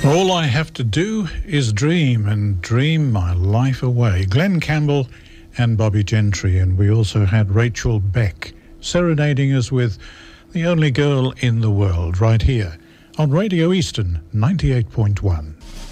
All I have to do is dream and dream my life away. Glenn Campbell and Bobby Gentry. And we also had Rachel Beck serenading us with The Only Girl in the World right here on Radio Eastern 98.1.